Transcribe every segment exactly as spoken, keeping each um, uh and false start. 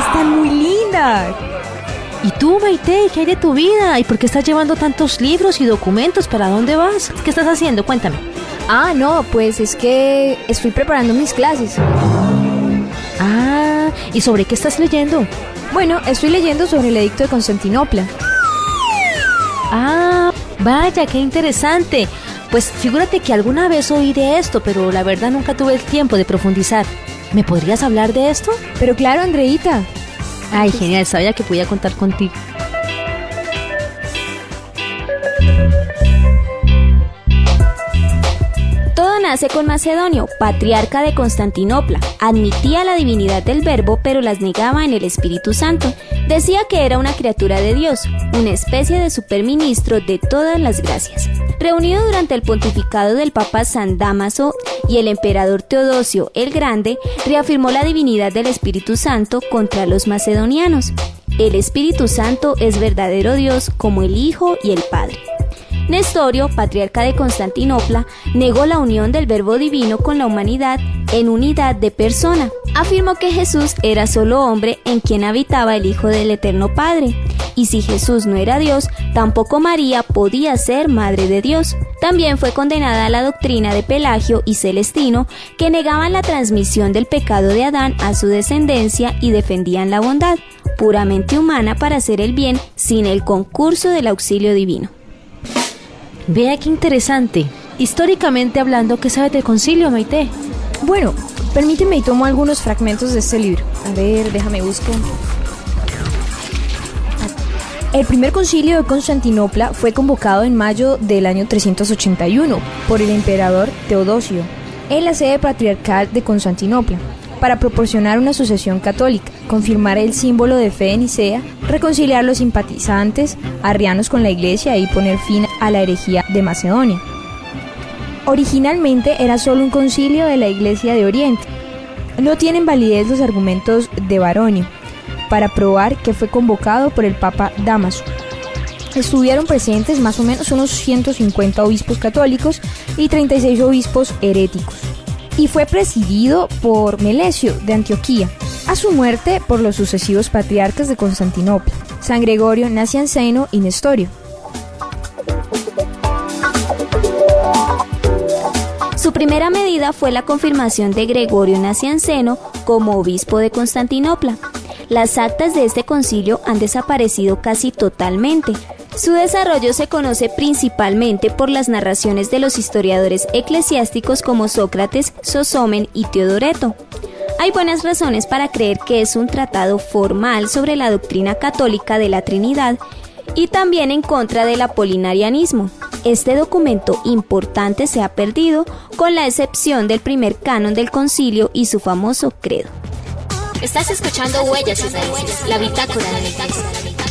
están muy lindas. ¿Y tú, Maite, qué hay de tu vida? ¿Y por qué estás llevando tantos libros y documentos? ¿Para dónde vas? ¿Qué estás haciendo? Cuéntame. Ah, no, pues es que estoy preparando mis clases. Ah, ¿y sobre qué estás leyendo? Bueno, estoy leyendo sobre el edicto de Constantinopla. Ah, vaya, qué interesante. Pues figúrate que alguna vez oí de esto, pero la verdad nunca tuve el tiempo de profundizar. ¿Me podrías hablar de esto? Pero claro, Andreita. Ay, genial, sabía que podía contar contigo. Todo nace con Macedonio, patriarca de Constantinopla. Admitía la divinidad del Verbo, pero las negaba en el Espíritu Santo. Decía que era una criatura de Dios, una especie de superministro de todas las gracias. Reunido durante el pontificado del Papa San Dámaso y el emperador Teodosio el Grande, reafirmó la divinidad del Espíritu Santo contra los macedonianos. El Espíritu Santo es verdadero Dios como el Hijo y el Padre. Nestorio, patriarca de Constantinopla, negó la unión del Verbo Divino con la humanidad en unidad de persona. Afirmó que Jesús era solo hombre en quien habitaba el Hijo del Eterno Padre. Y si Jesús no era Dios, tampoco María podía ser Madre de Dios. También fue condenada a la doctrina de Pelagio y Celestino, que negaban la transmisión del pecado de Adán a su descendencia y defendían la bondad, puramente humana para hacer el bien, sin el concurso del auxilio divino. Vea qué interesante. Históricamente hablando, ¿qué sabes del concilio, Maite? Bueno, permíteme y tomo algunos fragmentos de este libro. A ver, déjame buscar. El primer concilio de Constantinopla fue convocado en mayo del año trescientos ochenta y uno por el emperador Teodosio en la sede patriarcal de Constantinopla para proporcionar una sucesión católica, confirmar el símbolo de fe de Nicea, reconciliar los simpatizantes arrianos con la Iglesia y poner fin a la herejía de Macedonia. Originalmente era solo un concilio de la Iglesia de Oriente. No tienen validez los argumentos de Baronio para probar que fue convocado por el Papa Dámaso. Estuvieron presentes más o menos unos ciento cincuenta obispos católicos y treinta y seis obispos heréticos. Y fue presidido por Melesio de Antioquía, a su muerte por los sucesivos patriarcas de Constantinopla, San Gregorio Nacianceno y Nestorio. Su primera medida fue la confirmación de Gregorio Nacianceno como obispo de Constantinopla. Las actas de este concilio han desaparecido casi totalmente. Su desarrollo se conoce principalmente por las narraciones de los historiadores eclesiásticos como Sócrates, Sosómen y Teodoreto. Hay buenas razones para creer que es un tratado formal sobre la doctrina católica de la Trinidad y también en contra del apolinarianismo. Este documento importante se ha perdido, con la excepción del primer canon del concilio y su famoso credo. Estás escuchando Huellas y Raíces, la bitácora de la Iglesia.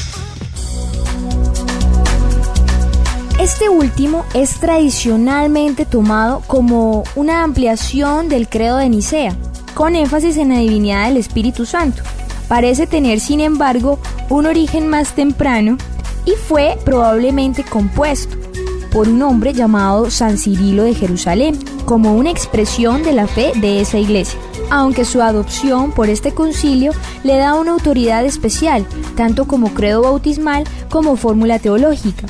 Este último es tradicionalmente tomado como una ampliación del credo de Nicea, con énfasis en la divinidad del Espíritu Santo. Parece tener, sin embargo, un origen más temprano y fue probablemente compuesto por un hombre llamado San Cirilo de Jerusalén, como una expresión de la fe de esa iglesia, aunque su adopción por este concilio le da una autoridad especial, tanto como credo bautismal como fórmula teológica.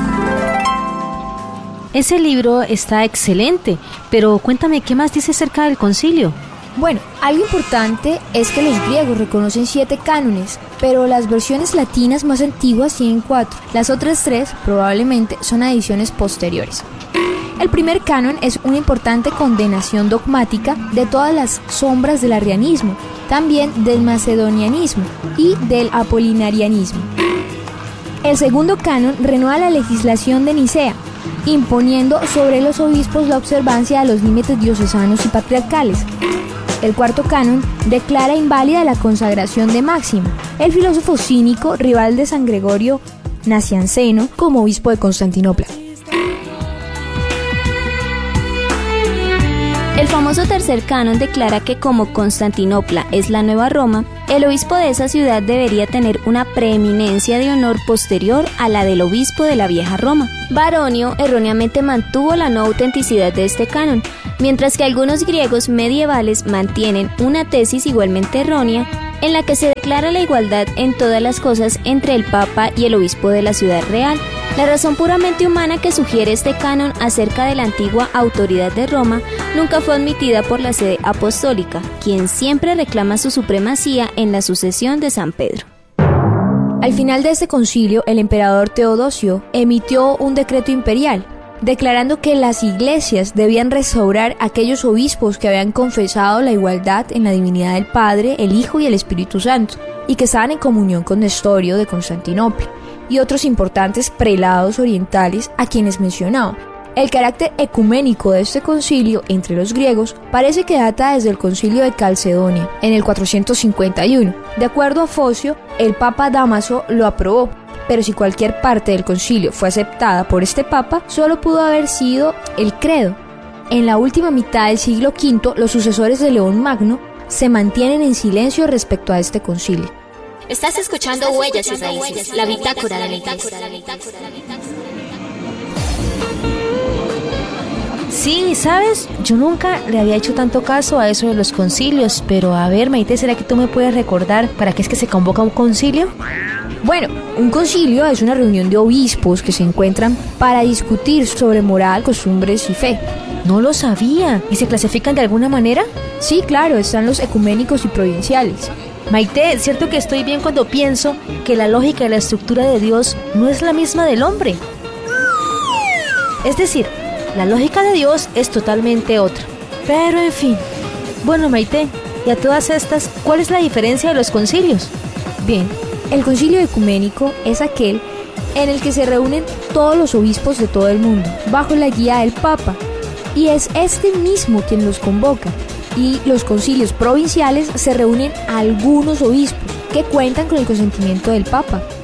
Ese libro está excelente, pero cuéntame, ¿qué más dice acerca del concilio? Bueno, algo importante es que los griegos reconocen siete cánones, pero las versiones latinas más antiguas tienen cuatro. Las otras tres probablemente son adiciones posteriores. El primer canon es una importante condenación dogmática de todas las sombras del arrianismo, también del macedonianismo y del apolinarianismo. El segundo canon renueva la legislación de Nicea, imponiendo sobre los obispos la observancia de los límites diocesanos y patriarcales. El cuarto canon declara inválida la consagración de Máximo, el filósofo cínico rival de San Gregorio Nacianceno, como obispo de Constantinopla. El famoso tercer canon declara que como Constantinopla es la nueva Roma, el obispo de esa ciudad debería tener una preeminencia de honor posterior a la del obispo de la vieja Roma. Baronio erróneamente mantuvo la no autenticidad de este canon, mientras que algunos griegos medievales mantienen una tesis igualmente errónea en la que se declara la igualdad en todas las cosas entre el Papa y el obispo de la ciudad real. La razón puramente humana que sugiere este canon acerca de la antigua autoridad de Roma nunca fue admitida por la sede apostólica, quien siempre reclama su supremacía en la sucesión de San Pedro. Al final de este concilio, el emperador Teodosio emitió un decreto imperial, declarando que las iglesias debían restaurar a aquellos obispos que habían confesado la igualdad en la divinidad del Padre, el Hijo y el Espíritu Santo, y que estaban en comunión con Nestorio de Constantinopla, y otros importantes prelados orientales a quienes mencionaba. El carácter ecuménico de este concilio entre los griegos parece que data desde el concilio de Calcedonia, en el cuatrocientos cincuenta y uno. De acuerdo a Focio, el Papa Dámaso lo aprobó, pero si cualquier parte del concilio fue aceptada por este Papa, solo pudo haber sido el credo. En la última mitad del siglo quinto, los sucesores de León Magno se mantienen en silencio respecto a este concilio. Estás escuchando Huellas y Raíces, la bitácora de la Iglesia. Sí, ¿sabes? Yo nunca le había hecho tanto caso a eso de los concilios, pero a ver, Maite, ¿será que tú me puedes recordar para qué es que se convoca un concilio? Bueno, un concilio es una reunión de obispos que se encuentran para discutir sobre moral, costumbres y fe. No lo sabía. ¿Y se clasifican de alguna manera? Sí, claro, están los ecuménicos y provinciales. Maite, ¿cierto que estoy bien cuando pienso que la lógica y la estructura de Dios no es la misma del hombre? Es decir, la lógica de Dios es totalmente otra. Pero en fin. Bueno, Maite, y a todas estas, ¿cuál es la diferencia de los concilios? Bien, el concilio ecuménico es aquel en el que se reúnen todos los obispos de todo el mundo, bajo la guía del Papa, y es este mismo quien los convoca. Y los concilios provinciales se reúnen algunos obispos que cuentan con el consentimiento del Papa.